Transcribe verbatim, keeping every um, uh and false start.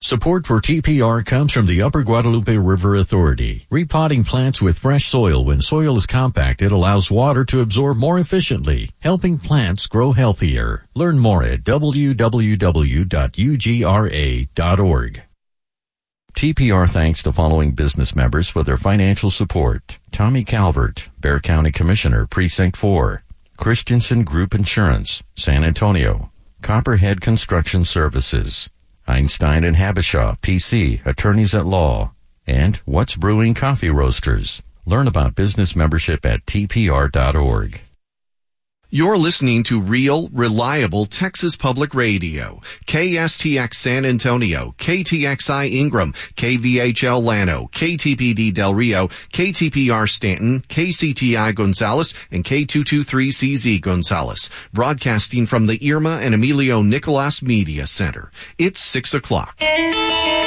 Support for T P R comes from the Upper Guadalupe River Authority. Repotting plants with fresh soil when soil is compacted allows water to absorb more efficiently, helping plants grow healthier. Learn more at w w w dot u g r a dot org. T P R thanks the following business members for their financial support. Tommy Calvert, Bexar County Commissioner, Precinct four. Christensen Group Insurance, San Antonio. Copperhead Construction Services. Einstein and Habishaw, P C, Attorneys at Law. And What's Brewing Coffee Roasters. Learn about business membership at t p r dot org. You're listening to Real, Reliable Texas Public Radio. K S T X San Antonio, K T X I Ingram, K V H L Llano, K T P D Del Rio, K T P R Stanton, K C T I Gonzales, and K two twenty-three C Z Gonzales. Broadcasting from the Irma and Emilio Nicolas Media Center. It's six o'clock.